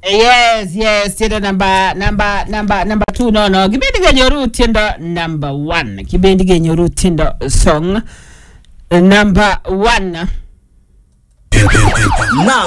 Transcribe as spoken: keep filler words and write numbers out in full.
Yes, yes, tiendo number number number number two no no. Kibendi genyoru tiendo number one. Kibendi genyoru tiendo song number one. Now